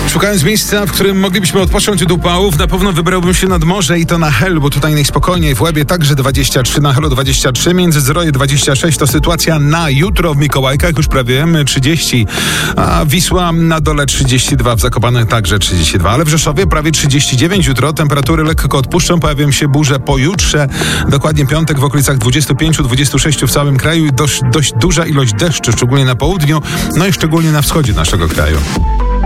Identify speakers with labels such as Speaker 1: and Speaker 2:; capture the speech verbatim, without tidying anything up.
Speaker 1: Szukając miejsca, w którym moglibyśmy odpocząć od upałów, na pewno wybrałbym się nad morze i to na Hel, bo tutaj najspokojniej. W Łebie także dwadzieścia trzy, na Helu dwadzieścia trzy, Międzyzdroje dwadzieścia sześć. To sytuacja na jutro, w Mikołajkach już prawie trzydzieści, a Wisła na dole trzydzieści dwa, w Zakopanem także trzydzieści dwa, ale w Rzeszowie prawie trzydzieści dziewięć jutro. Temperatury lekko odpuszczą, pojawią się burze pojutrze, dokładnie piątek w okolicach dwadzieścia pięć dwadzieścia sześć w całym kraju i dość, dość duża ilość deszczu, szczególnie na południu, no i szczególnie na wschodzie naszego kraju.